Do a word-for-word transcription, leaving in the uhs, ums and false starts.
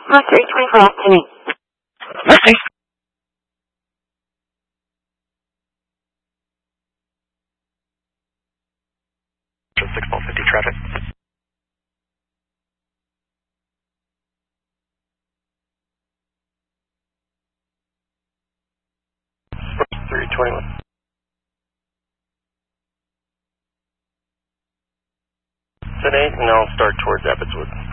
three twenty-four to me. Okay. six ball fifty traffic. three twenty-one. Send eight and I'll start towards Abbotswood.